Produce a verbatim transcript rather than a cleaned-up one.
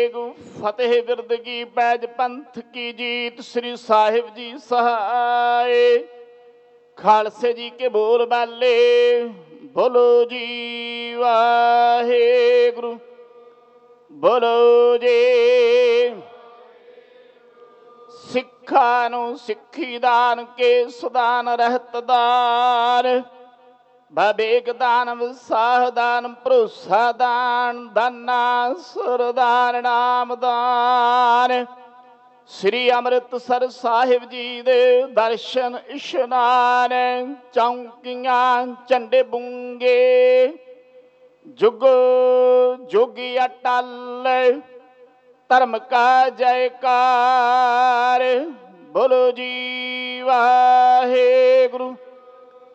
फतेह बिरद की पैज पंथ की जीत। श्री साहिब जी सहाय। खालसे जी के बोल बाले बोलो जी वाहे गुरु बोलो जी। सिखा नूं सिखी दान के सुदान रहत दान। विवेक दान विसाह दान भरोसा दान दाना सुरदान नाम दान। श्री अमृतसर साहिब जी दे दर्शन इशनान। चौंकियां झंडे बूंगे जुग जोगी अटल। धर्म का जयकार बोलो जी वाहे गुरु।